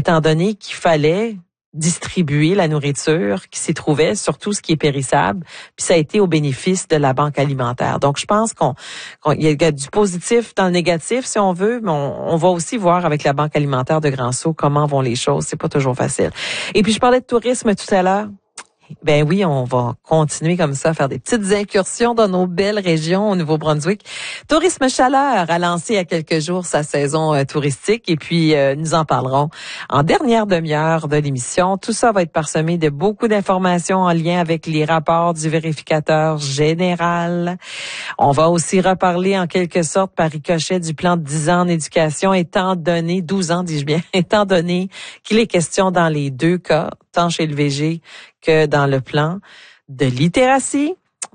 étant donné qu'il fallait distribuer la nourriture qui s'y trouvait, surtout ce qui est périssable, puis ça a été au bénéfice de la Banque alimentaire. Donc, je pense qu'il y a du positif dans le négatif, si on veut, mais on va aussi voir avec la Banque alimentaire de Grand-Sault comment vont les choses. C'est pas toujours facile. Et puis, je parlais de tourisme tout à l'heure. Ben oui, on va continuer comme ça à faire des petites incursions dans nos belles régions au Nouveau-Brunswick. Tourisme Chaleur a lancé il y a quelques jours sa saison touristique et puis nous en parlerons en dernière demi-heure de l'émission. Tout ça va être parsemé de beaucoup d'informations en lien avec les rapports du vérificateur général. On va aussi reparler en quelque sorte par ricochet du plan de 10 ans en éducation, étant donné, 12 ans dis-je bien, étant donné qu'il est question dans les deux cas, tant chez le VG que dans le plan de littératie.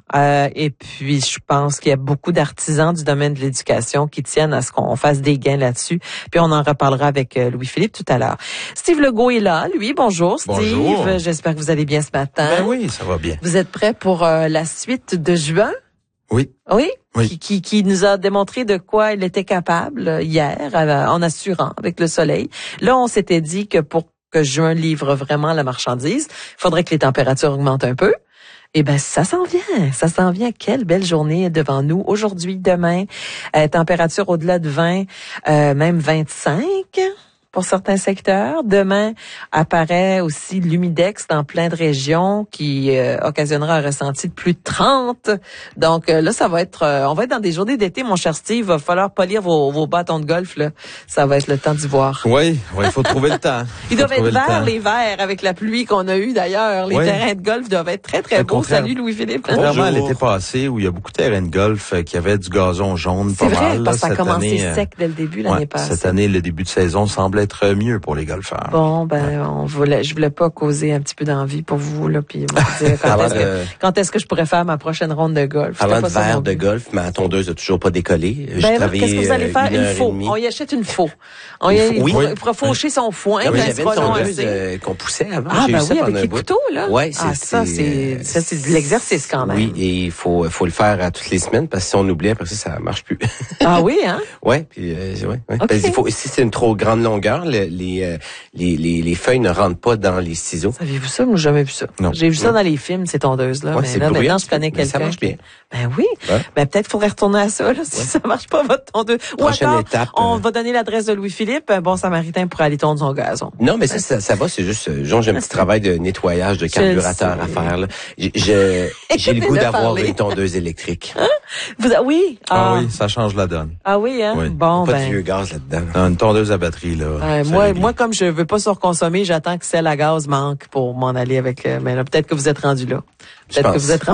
Et puis, je pense qu'il y a beaucoup d'artisans du domaine de l'éducation qui tiennent à ce qu'on fasse des gains là-dessus. Puis, on en reparlera avec Louis-Philippe tout à l'heure. Steve Legault est là, lui. Bonjour, Steve. Bonjour. J'espère que vous allez bien ce matin. Ben oui, ça va bien. Vous êtes prêt pour la suite de juin? Oui. Oui? Oui. Qui nous a démontré de quoi il était capable hier, en assurant avec le soleil. Là, on s'était dit que pour que juin livre vraiment la marchandise, il faudrait que les températures augmentent un peu. Eh ben, ça s'en vient. Quelle belle journée devant nous. Aujourd'hui, demain, température au-delà de 20, même 25 pour certains secteurs. Demain, apparaît aussi l'humidex dans plein de régions qui occasionnera un ressenti de plus de 30. Donc là, ça va être, on va être dans des journées d'été, mon cher Steve. Va falloir polir vos bâtons de golf, là. Ça va être le temps d'y voir. Oui, il faut trouver le temps. Ils doivent être verts, les verts, avec la pluie qu'on a eue d'ailleurs. Les terrains de golf doivent être très, très beaux. Salut, Louis-Philippe. Contrairement à l'été passé, où il y a beaucoup de terrains de golf qui avaient du gazon jaune, pas mal. C'est vrai, parce que ça a commencé année, sec dès le début l'année passée. Cette année, le début de saison semble être mieux pour les golfeurs. Bon, je voulais pas causer un petit peu d'envie pour vous, là, puis quand est-ce que je pourrais faire ma prochaine ronde de golf? Parlant de verre de golf, ma tondeuse a toujours pas décollé. Qu'est-ce que vous allez faire? Une faux. On y achète une faux. Il pourra faucher son foin. J'avais une tondeuse qu'on poussait avant. Ah, ben oui, avec les couteaux, là. Ouais, ça, c'est de l'exercice quand même. Oui, et il faut le faire à toutes les semaines, parce que si on oublie, après ça marche plus. Ah oui, hein? Ouais, puis ouais. Okay. Si c'est une trop grande longueur, les feuilles ne rentrent pas dans les ciseaux. Saviez-vous ça? Moi, j'ai jamais vu ça. Non. J'ai vu ça dans les films, ces tondeuses-là. Ouais, mais là, maintenant, je connais quelqu'un. Ça marche bien. Ben oui. Ouais. Ben peut-être qu'il faudrait retourner à ça, là, si ça marche pas, votre tondeuse. Prochaine Ou encore, étape, on va donner l'adresse de Louis-Philippe, un bon samaritain pour aller tondre son gazon. Non, mais ça va, c'est juste, j'ai un petit travail de nettoyage de carburateur à faire, là. J'ai le goût d'avoir une tondeuse électrique. Hein? Oui. Ah oui, ça change la donne. Ah oui, hein? Oui. Bon, pas de vieux gaz là-dedans. Non, une tondeuse à batterie, là. Moi, comme je veux pas surconsommer, j'attends que celle à gaz manque pour m'en aller avec, mais là, peut-être que vous êtes rendu là. Celle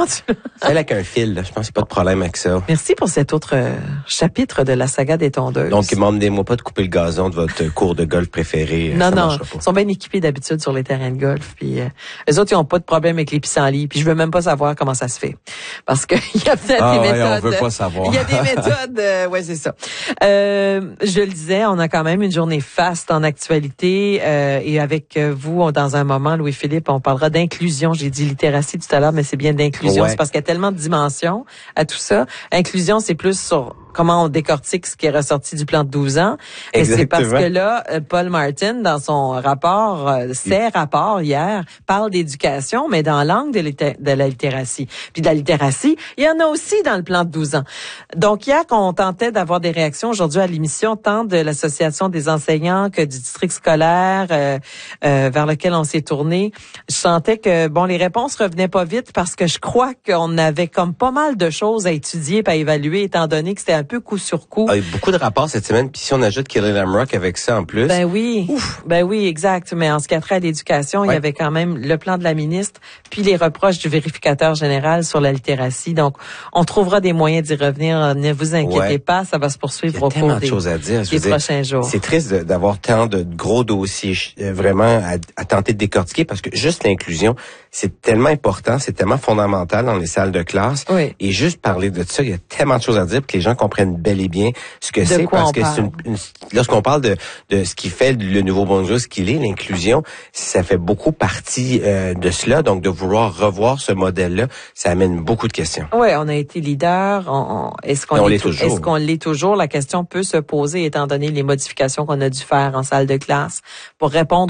avec un fil, là. Je pense qu'il n'y a pas de problème avec ça. Merci pour cet autre chapitre de la saga des tondeuses. Donc, demandez-moi pas de couper le gazon de votre cours de golf préféré. Non. Ils sont bien équipés d'habitude sur les terrains de golf. Puis eux autres, ils ont pas de problème avec les pissenlits. Puis je veux même pas savoir comment ça se fait. Parce que il y a peut-être des méthodes. On veut pas savoir. Il y a des méthodes. Ouais, c'est ça. Je le disais, on a quand même une journée faste en actualité. Et avec vous, dans un moment, Louis-Philippe, on parlera d'inclusion. J'ai dit littératie tout à l'heure, mais c'est bien d'inclusion. Ouais. C'est parce qu'il y a tellement de dimensions à tout ça. Inclusion, c'est plus sur comment on décortique ce qui est ressorti du plan de 12 ans. Et c'est parce que là, Paul Martin, dans son rapport, ses rapports hier, parle d'éducation, mais dans l'angle de la littératie. Puis de la littératie, il y en a aussi dans le plan de 12 ans. Donc hier, quand on tentait d'avoir des réactions aujourd'hui à l'émission, tant de l'Association des enseignants que du district scolaire vers lequel on s'est tourné, je sentais que, les réponses revenaient pas vite parce que je crois qu'on avait comme pas mal de choses à étudier et à évaluer, étant donné que c'était un peu coup sur coup. Il y a beaucoup de rapports cette semaine, puis si on ajoute Kelly Lamrock avec ça en plus. Ben oui, exact. Mais en ce qui a trait à l'éducation, il y avait quand même le plan de la ministre, puis les reproches du vérificateur général sur la littératie. Donc, on trouvera des moyens d'y revenir. Ne vous inquiétez pas, ça va se poursuivre au cours des prochains jours. C'est triste d'avoir tant de gros dossiers vraiment à tenter de décortiquer, parce que juste l'inclusion, c'est tellement important, c'est tellement fondamental dans les salles de classe. Oui. Et juste parler de ça, il y a tellement de choses à dire pour que les gens comprennent bel et bien ce que c'est, parce que lorsqu'on parle de ce qui fait le Nouveau-Brunswick ce qu'il est, l'inclusion, ça fait beaucoup partie de cela. Donc, de vouloir revoir ce modèle-là, ça amène beaucoup de questions. Oui, on a été leader. Est-ce qu'on l'est toujours? La question peut se poser étant donné les modifications qu'on a dû faire en salle de classe pour répondre